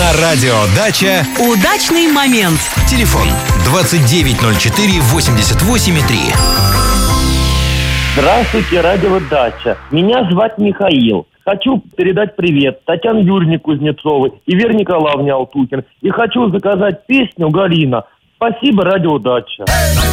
На радио «Дача» удачный момент. телефон 2904-88-3. Здравствуйте, радио «Дача». Меня звать Михаил. Хочу передать привет Татьяне Юрьевне Кузнецовой и Вере Николаевне Алтухин. И хочу заказать песню «Галина». Спасибо, радио «Дача».